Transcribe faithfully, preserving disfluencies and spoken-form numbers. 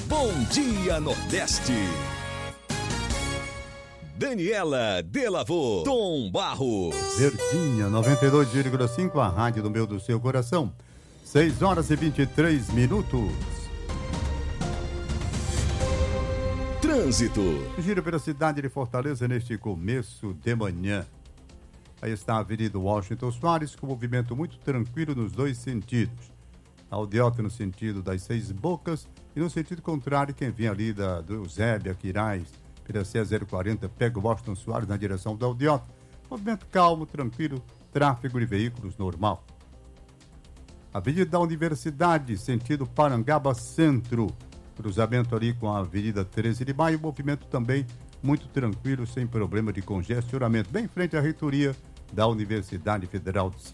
Bom Dia Nordeste. Daniela Delavô, Tom Barros. Verdinha, noventa e dois vírgula cinco, a rádio do meu do seu coração. seis horas e vinte e três minutos. Trânsito. Giro pela cidade de Fortaleza neste começo de manhã. Aí está a Avenida Washington Soares, com movimento muito tranquilo nos dois sentidos. Aldeota no sentido das Seis Bocas e no sentido contrário, quem vem ali da, do Eusébio, Quirais, pela C zero quarenta, pega o Washington Soares na direção da Aldeota. Movimento calmo, tranquilo, tráfego de veículos normal. Avenida da Universidade, sentido Parangaba Centro. Cruzamento ali com a Avenida treze de Maio, movimento também muito tranquilo, sem problema de congestionamento. Bem em frente à reitoria da Universidade Federal de Ceará.